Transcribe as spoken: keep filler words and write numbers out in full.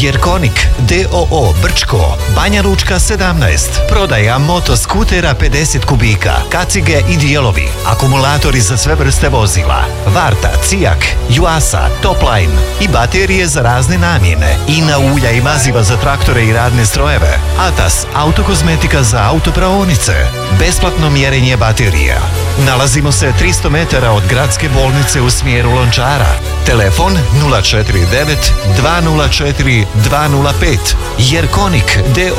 Jerkonik d o o Brčko, Banja Lučka sedamnaest. Prodaja motoskutera pedeset kubika, kacige i dijelovi, akumulatori za sve vrste vozila, Varta, Cijak, Juasa, Topline i baterije za razne namjene. Ina ulja i maziva za traktore i radne strojeve. Atas, autokozmetika za autopraonice. Besplatno mjerenje baterija. Nalazimo se tristo metara od gradske bolnice u smjeru Lončara. Telefon nula četiri devet dva nula četiri dva nula pet. Jerkonik d